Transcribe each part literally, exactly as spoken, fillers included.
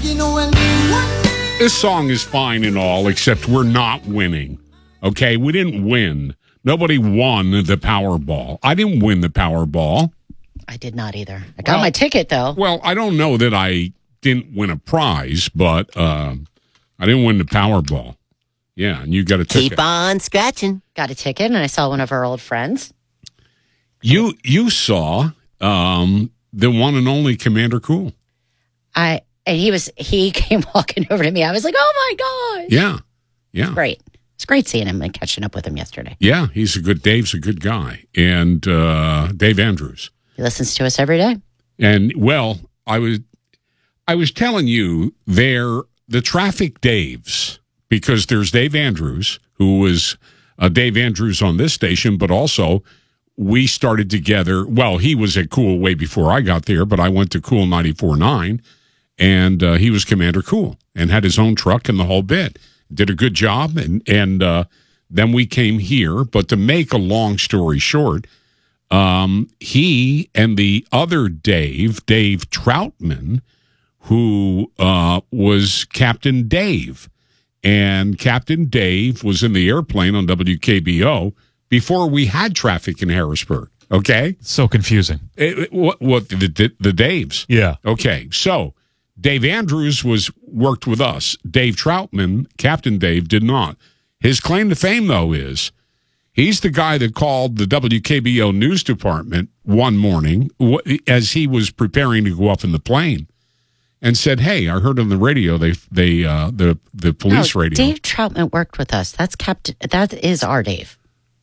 This song is fine and all, except we're not winning. Okay, we didn't win. Nobody won the Powerball. I didn't win the Powerball. I did not either. I got well, my ticket, though. Well, I don't know that I didn't win a prize, but uh, I didn't win the Powerball. Yeah, and you got a ticket. Keep on scratching. Got a ticket, and I saw one of our old friends. You you saw um, the one and only Commander Cool. I and he was he came walking over to me. I was like, "Oh my gosh!" Yeah, yeah, it's great. It's great seeing him and catching up with him yesterday. Yeah, he's a good. Dave's a good guy, and uh, Dave Andrews. He listens to us every day. And well, I was I was telling you they're the traffic Daves, because there's Dave Andrews, who was uh, Dave Andrews on this station, but also we started together. Well, he was at Cool way before I got there, but I went to Cool ninety-four point nine. And uh, he was Commander Cool and had his own truck and the whole bit. Did a good job. And, and uh, then we came here. But to make a long story short, um, he and the other Dave, Dave Troutman, who uh, was Captain Dave. And Captain Dave was in the airplane on W K B O before we had traffic in Harrisburg. Okay? So confusing. It, it, what, what the, the, the Daves? Yeah. Okay, so Dave Andrews was worked with us. Dave Troutman, Captain Dave, did not. His claim to fame, though, is he's the guy that called the W K B O news department one morning as he was preparing to go up in the plane and said, "Hey, I heard on the radio they they uh, the the police no, radio." Dave Troutman worked with us. That's Captain. That is our Dave.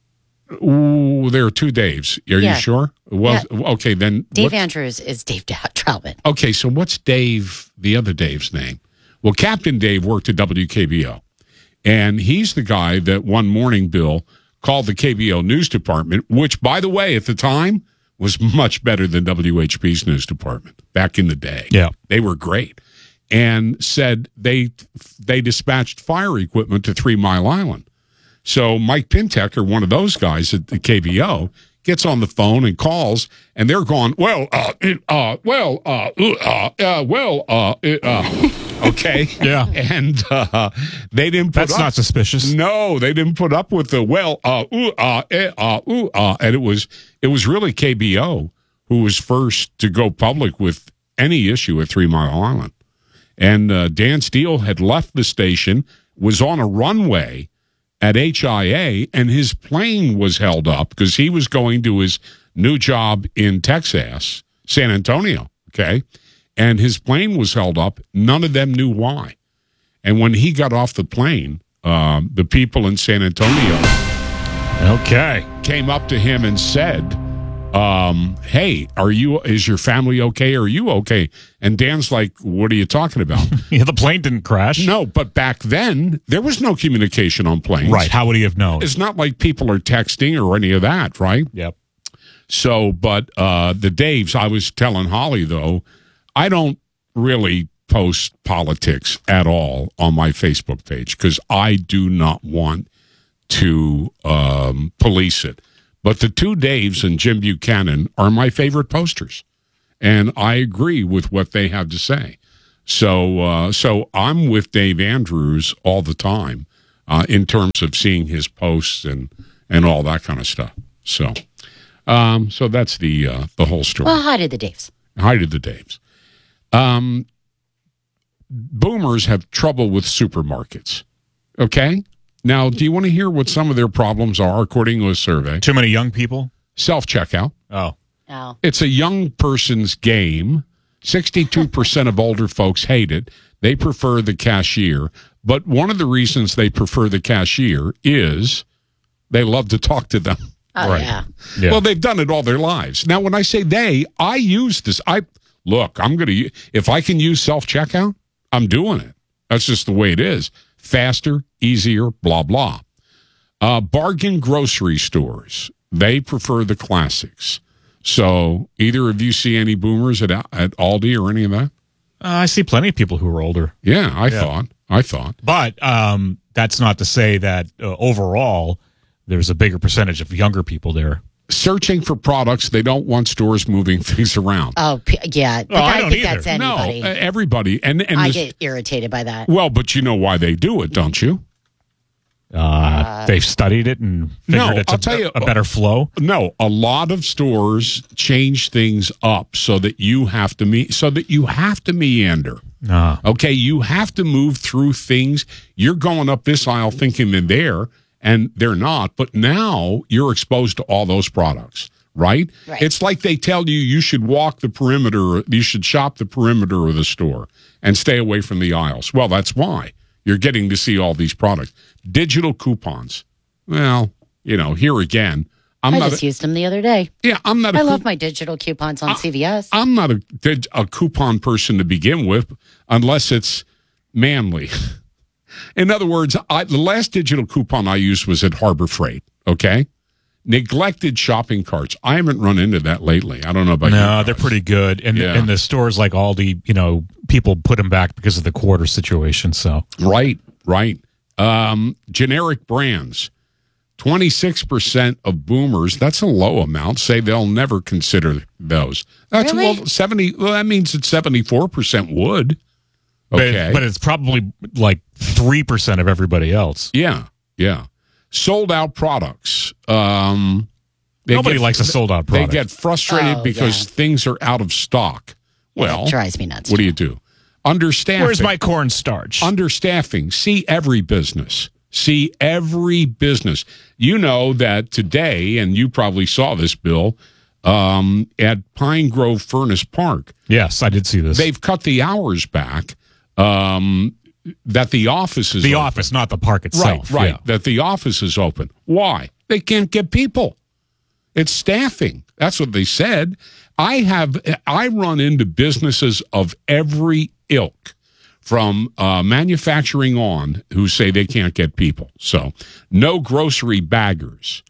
Ooh, there are two Daves. Are yeah. you sure? Well, yeah. Okay, then. Dave Andrews is Dave Troutman. Okay, so what's Dave, the other Dave's name? Well, Captain Dave worked at W K B O, and he's the guy that one morning, Bill, called the K B O news department, which, by the way, at the time was much better than W H P's news department back in the day. Yeah. They were great. And said they they dispatched fire equipment to Three Mile Island. So Mike Pintecker, one of those guys at the K B O, gets on the phone and calls, and they're going, well, uh, uh, well, uh, uh, uh well, uh, uh, okay. Yeah. And uh, they didn't put That's up. not suspicious. No, they didn't put up with the, well, uh, ooh, uh, eh, uh, ooh, uh, and it was, it was really K B O who was first to go public with any issue at Three Mile Island. And uh, Dan Steele had left the station, was on a runway at H I A, and his plane was held up because he was going to his new job in Texas, San Antonio, okay? And his plane was held up. None of them knew why. And when he got off the plane, um, the people in San Antonio okay. came up to him and said, um, hey, are you, is your family okay? Are you okay? And Dan's like, what are you talking about? Yeah, the plane didn't crash. No, but back then, there was no communication on planes. Right. How would he have known? It's not like people are texting or any of that, right? Yep. So, but uh, the Daves, I was telling Holly, though, I don't really post politics at all on my Facebook page because I do not want to um, police it. But the two Daves and Jim Buchanan are my favorite posters, and I agree with what they have to say. So, uh, so I'm with Dave Andrews all the time uh, in terms of seeing his posts and, and all that kind of stuff. So, um, so that's the uh, the whole story. Well, hi to the Daves. Hi to the Daves. Um, boomers have trouble with supermarkets. Okay. Now, do you want to hear what some of their problems are, according to a survey? Too many young people? Self-checkout. Oh. Oh. It's a young person's game. sixty-two percent of older folks hate it. They prefer the cashier. But one of the reasons they prefer the cashier is they love to talk to them. Oh, Right. yeah. Yeah. Well, they've done it all their lives. Now, when I say they, I use this. I Look, I'm going to, if I can use self-checkout, I'm doing it. That's just the way it is. Faster, easier, blah, blah. Uh, bargain grocery stores, they prefer the classics. So either of you see any boomers at at Aldi or any of that? Uh, I see plenty of people who are older. Yeah, I Yeah. thought. I thought. But um, that's not to say that uh, overall there's a bigger percentage of younger people there. searching for products. They don't want stores moving things around. Oh, p- yeah. But Oh, I I, don't think either. that's anybody. No, uh, everybody. And, and I this- get irritated by that. well, but you know why they do it, don't you? Uh, they've studied it and figured No, it's I'll a, tell you- a better flow. No, a lot of stores change things up so that you have to me so that you have to meander. No. Okay, you have to move through things. You're going up this aisle thinking they're there, and they're not. But now you're exposed to all those products, right? Right. It's like they tell you you should walk the perimeter, you should shop the perimeter of the store and stay away from the aisles. Well, that's why you're getting to see all these products. Digital coupons. Well, you know, here again, I'm I not. just A, used them the other day. yeah, I'm not. A I coup- love my digital coupons on C V S. I'm not a, a coupon person to begin with, unless it's manly. In other words, I, the last digital coupon I used was at Harbor Freight. Okay, neglected shopping carts. I haven't run into that lately. I don't know about you No, guys. they're pretty good. And Yeah. and the stores like Aldi, you know, people put them back because of the quarter situation. So Right, right. Um, generic brands. twenty-six percent of boomers, that's a low amount, say they'll never consider those. That's Really? well, seventy, well, that means that seventy-four percent would. But, Okay. but it's probably like three percent of everybody else. Yeah, yeah. Sold out products. Um, they Nobody get- likes a sold out They product. get frustrated Oh, because yeah. things are out of stock. Well, It drives me nuts. what do you do? Understaffing. Where's my cornstarch? Understaffing. See every business. See every business. You know that today, and you probably saw this, Bill, um, at Pine Grove Furnace Park, Yes, I did see this. they've cut the hours back. Um, that the office is the open. office, not the park Right, itself. right. Yeah. That the office is open. Why? They can't get people. It's staffing. That's what they said. I have, I run into businesses of every ilk from uh, manufacturing on who say they can't get people. So no grocery baggers.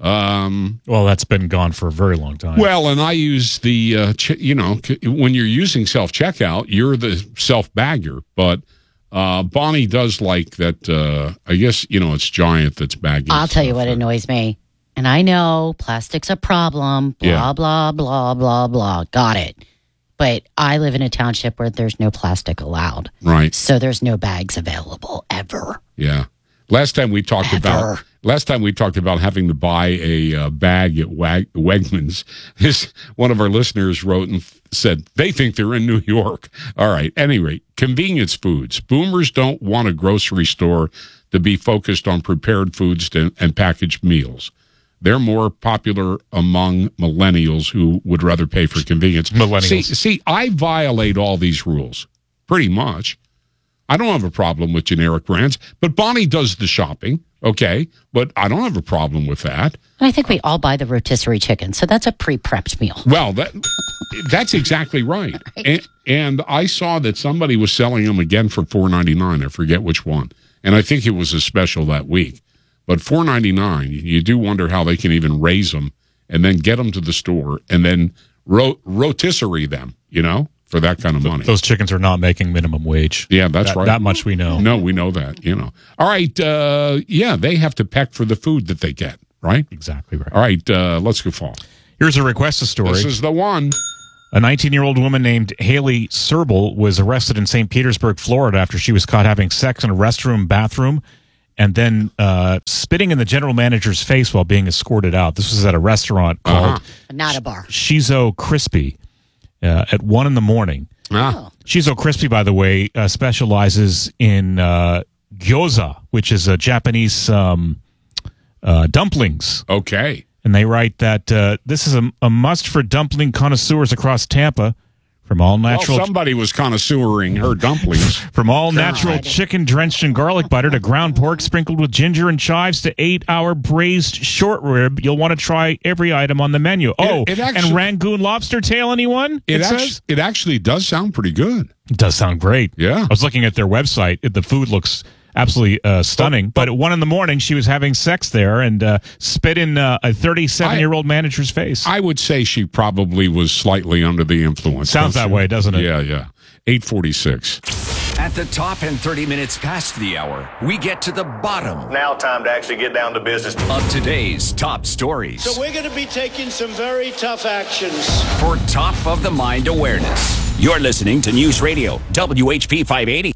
Um, Well, that's been gone for a very long time. well, and I use the, uh, ch- you know, c- when you're using self checkout, you're the self bagger. But uh, Bonnie does like that. Uh, I guess, you know, it's Giant that's bagging. I'll tell you stuff. what annoys me. And I know plastic's a problem, blah, Yeah. blah, blah, blah, blah. Got it. But I live in a township where there's no plastic allowed. Right. So there's no bags available ever. Yeah. Last time we talked about Ever. last time we talked about having to buy a uh, bag at Wag- Wegmans. This one of our listeners wrote and f- said they think they're in New York. All right. Any rate, convenience foods. Boomers don't want a grocery store to be focused on prepared foods to, and packaged meals. They're more popular among millennials who would rather pay for convenience. Millennials. See, see, I violate all these rules pretty much. I don't have a problem with generic brands, but Bonnie does the shopping, okay? But I don't have a problem with that. And I think we all buy the rotisserie chicken. So that's a pre-prepped meal. Well, that that's exactly right. And, and I saw that somebody was selling them again for four ninety-nine. I forget which one. And I think it was a special that week. But four ninety-nine, you do wonder how they can even raise them and then get them to the store and then ro- rotisserie them, you know, for that kind of money. Those chickens are not making minimum wage. Yeah, that's That- right. That much we know. No, we know that, you know. All right, uh, yeah, they have to peck for the food that they get, right? Exactly right. All right, uh, let's go fall. Here's a request a story. This is the one. A nineteen-year-old woman named Haley Serbel was arrested in Saint Petersburg, Florida, after she was caught having sex in a restroom bathroom and then uh, spitting in the general manager's face while being escorted out. This was at a restaurant called Not a bar. Shizo Crispy uh, at one in the morning. Ah, Shizo Crispy, by the way, uh, specializes in uh, gyoza, which is a Japanese um, uh, dumplings. okay. And they write that uh, this is a, a must for dumpling connoisseurs across Tampa. From all natural, Well, somebody was connoisseuring her dumplings. from all natural God. chicken drenched in garlic butter to ground pork sprinkled with ginger and chives to eight-hour braised short rib, you'll want to try every item on the menu. Oh, it actually- and Rangoon lobster tail, anyone? It, It, act- says it actually does sound pretty good. it does sound great. Yeah. I was looking at their website. It- The food looks absolutely uh, stunning. But at one in the morning, she was having sex there and uh, spit in uh, a thirty-seven-year-old manager's face. I would say she probably was slightly under the influence. Sounds don't that you? way, doesn't it? Yeah, yeah. eight forty-six. At the top and thirty minutes past the hour, we get to the bottom. Now time to actually get down to business. Of today's top stories. So we're going to be taking some very tough actions. For top of the mind awareness. You're listening to News Radio, W H P five eighty.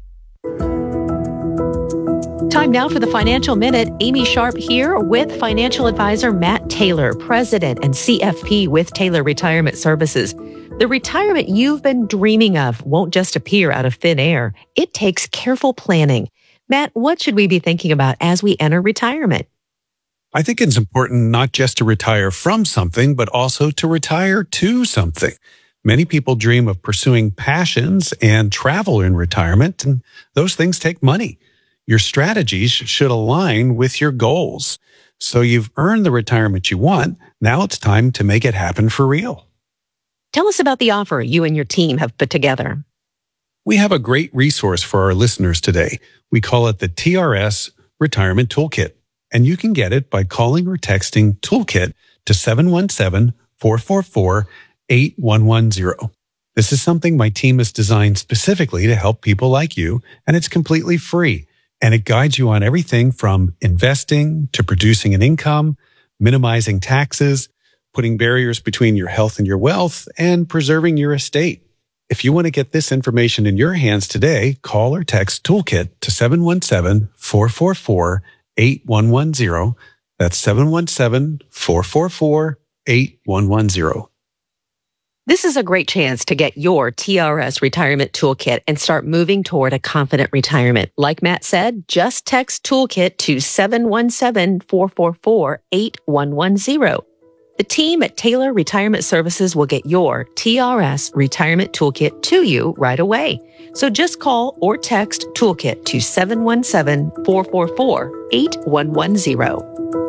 Time now for the Financial Minute. Amy Sharp here with financial advisor Matt Taylor, president and C F P with Taylor Retirement Services. The retirement you've been dreaming of won't just appear out of thin air. It takes careful planning. Matt, what should we be thinking about as we enter retirement? I think it's important not just to retire from something, but also to retire to something. Many people dream of pursuing passions and travel in retirement, and those things take money. Your strategies should align with your goals. So you've earned the retirement you want. Now it's time to make it happen for real. Tell us about the offer you and your team have put together. We have a great resource for our listeners today. We call it the T R S Retirement Toolkit, and you can get it by calling or texting Toolkit to seven one seven, four four four, eight one one zero. This is something my team has designed specifically to help people like you, and it's completely free. And it guides you on everything from investing to producing an income, minimizing taxes, putting barriers between your health and your wealth, and preserving your estate. If you want to get this information in your hands today, call or text Toolkit to seven one seven, four four four, eight one one zero. That's seven one seven, four four four, eight one one zero. This is a great chance to get your T R S Retirement Toolkit and start moving toward a confident retirement. Like Matt said, just text Toolkit to seven one seven, four four four, eight one one zero. The team at Taylor Retirement Services will get your T R S Retirement Toolkit to you right away. So just call or text Toolkit to seven one seven, four four four, eight one one zero.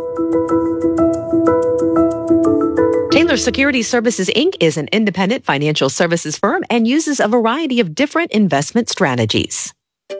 Taylor Security Services, Incorporated is an independent financial services firm and uses a variety of different investment strategies.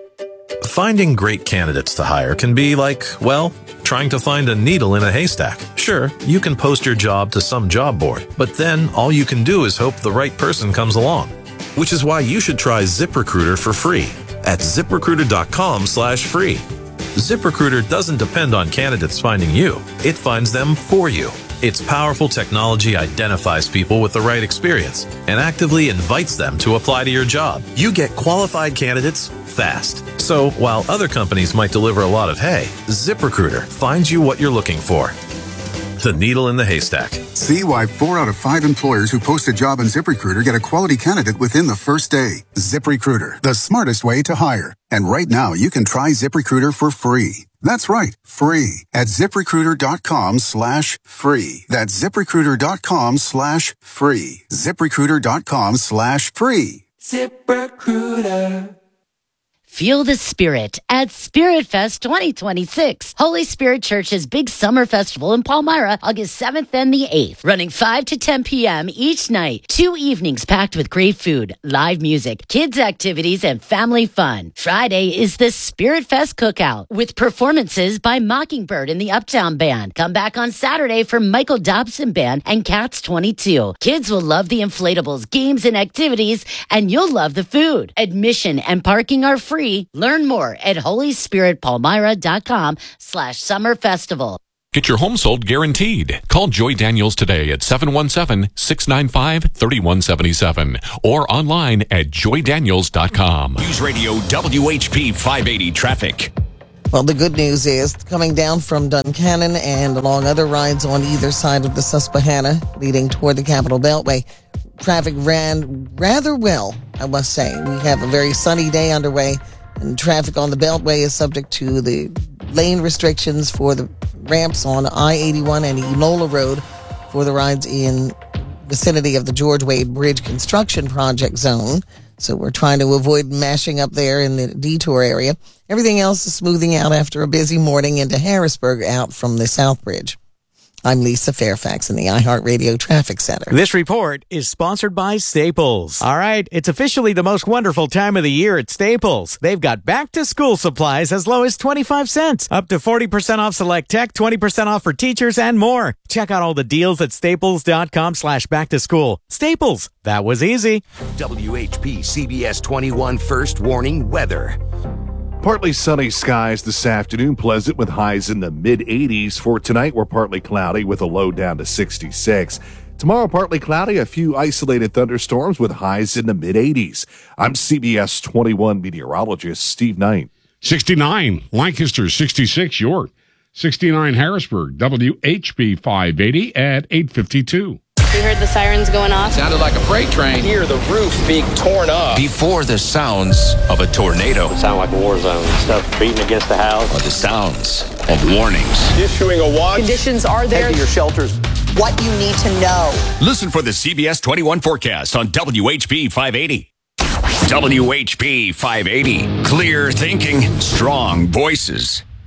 Finding great candidates to hire can be like, well, trying to find a needle in a haystack. Sure, you can post your job to some job board, but then all you can do is hope the right person comes along. Which is why you should try ZipRecruiter for free at ZipRecruiter.com slash free. ZipRecruiter doesn't depend on candidates finding you. It finds them for you. Its powerful technology identifies people with the right experience and actively invites them to apply to your job. You get qualified candidates fast. So while other companies might deliver a lot of hay, ZipRecruiter finds you what you're looking for. The needle in the haystack. See why four out of five employers who post a job on ZipRecruiter get a quality candidate within the first day. ZipRecruiter, the smartest way to hire. And right now, you can try ZipRecruiter for free. That's right, free at ZipRecruiter.com slash free. That's ZipRecruiter.com slash free. ZipRecruiter.com slash free. ZipRecruiter. Feel the spirit at Spirit Fest twenty twenty-six. Holy Spirit Church's big summer festival in Palmyra, August seventh and the eighth. Running five to ten p.m. each night. Two evenings packed with great food, live music, kids activities, and family fun. Friday is the Spirit Fest Cookout with performances by Mockingbird and the Uptown Band. Come back on Saturday for Michael Dobson Band and Cats twenty-two. Kids will love the inflatables, games, and activities, and you'll love the food. Admission and parking are free. Learn more at holyspiritpalmyra.com slash summer festival. Get your home sold guaranteed. Call Joy Daniels today at seven one seven, six nine five, three one seven seven or online at joy daniels dot com. News Radio W H P five eighty traffic. Well, the good news is coming down from Duncannon and along other rides on either side of the Susquehanna leading toward the Capitol Beltway. Traffic ran rather well, I must say. We have a very sunny day underway, and traffic on the Beltway is subject to the lane restrictions for the ramps on I eighty-one and Enola Road for the rides in vicinity of the George Wade Bridge construction project zone. So we're trying to avoid mashing up there in the detour area. Everything else is smoothing out after a busy morning into Harrisburg out from the South Bridge. I'm Lisa Fairfax in the iHeartRadio Traffic Center. This report is sponsored by Staples. All right, it's officially the most wonderful time of the year at Staples. They've got back-to-school supplies as low as twenty-five cents, up to forty percent off select tech, twenty percent off for teachers, and more. Check out all the deals at staples.com slash back-to-school. Staples, that was easy. W H P C B S twenty-one First Warning Weather. Partly sunny skies this afternoon, pleasant with highs in the mid eighties. For tonight, we're partly cloudy with a low down to sixty-six. Tomorrow, partly cloudy, a few isolated thunderstorms with highs in the mid eighties. I'm C B S twenty-one meteorologist Steve Knight. sixty-nine, Lancaster, sixty-six, York. sixty-nine, Harrisburg, W H P five eighty at eight fifty-two. We heard the sirens going off. Sounded like a freight train. Hear the roof being torn up. Before the sounds of a tornado. It sounded like a war zone. Stuff beating against the house. Or the sounds of warnings. Issuing a watch. Conditions are there. Head to your shelters. What you need to know. Listen for the C B S twenty-one forecast on W H P five eighty. W H P five eighty. Clear thinking, strong voices.